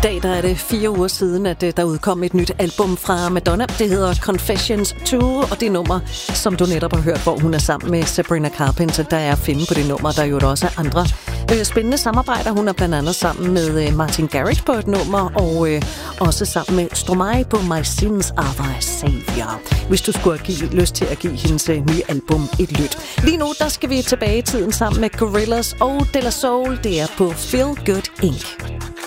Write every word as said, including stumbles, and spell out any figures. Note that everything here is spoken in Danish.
dag der er det fire uger siden, at der udkom et nyt album fra Madonna. Det hedder Confessions to, og det nummer, som du netop har hørt, hvor hun er sammen med Sabrina Carpenter, der er at finde på det nummer. Der er jo også andre øh, spændende samarbejder. Hun er blandt andet sammen med øh, Martin Garrix på et nummer, og øh, også sammen med Stromae på My Sins Are Thy Savior. Hvis du skulle have give, lyst til at give hendes øh, nye album et lyt. Lige nu, der skal vi tilbage i tiden sammen med Gorillaz og De La Soul. Det er på Feel Good Incorporated.